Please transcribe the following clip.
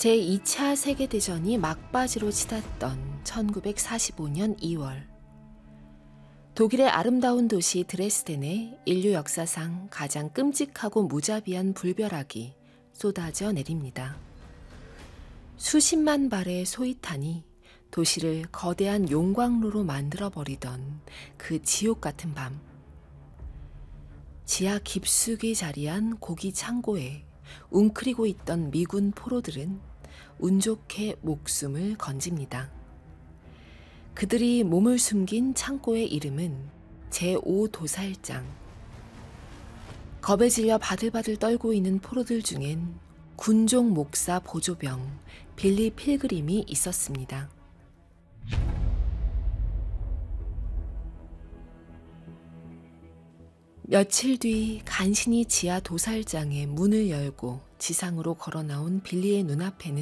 제2차 세계대전이 막바지로 치닫던 1945년 2월, 독일의 아름다운 도시 드레스덴에 인류 역사상 가장 끔찍하고 무자비한 불벼락이 쏟아져 내립니다. 수십만 발의 소위탄이 도시를 거대한 용광로로 만들어버리던 그 지옥 같은 밤, 지하 깊숙이 자리한 고기 창고에 웅크리고 있던 미군 포로들은 운 좋게 목숨을 건집니다. 그들이 몸을 숨긴 창고의 이름은 제5도살장. 겁에 질려 바들바들 떨고 있는 포로들 중엔 군종 목사 보조병 빌리 필그림이 있었습니다. 며칠 뒤 간신히 지하 도살장의 문을 열고 지상으로 걸어 나온 빌리의 눈앞에는